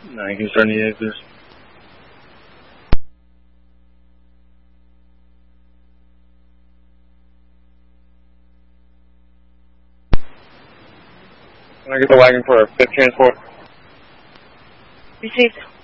9 concern the please. Can I get the wagon for a 5th transport? Received.